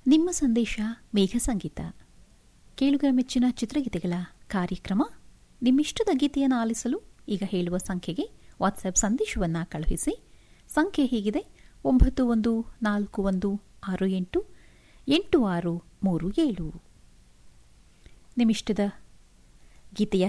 ನಿಮ್ಮ ಸಂದೇಶ ಮೇಘ ಸಂಗೀತ ಕೇಳುಗರ ಮೆಚ್ಚಿನ ಚಿತ್ರಗೀತೆಗಳ ಕಾರ್ಯಕ್ರಮ. ನಿಮ್ಮಿಷ್ಟದ ಗೀತೆಯನ್ನು ಆಲಿಸಲು ಈಗ ಹೇಳುವ ಸಂಖ್ಯೆಗೆ ವಾಟ್ಸ್ಆಪ್ ಸಂದೇಶವನ್ನು ಕಳುಹಿಸಿ. ಸಂಖ್ಯೆ ಹೀಗಿದೆ: 9141688637. ನಿಮ್ಮಿಷ್ಟದ ಗೀತೆಯ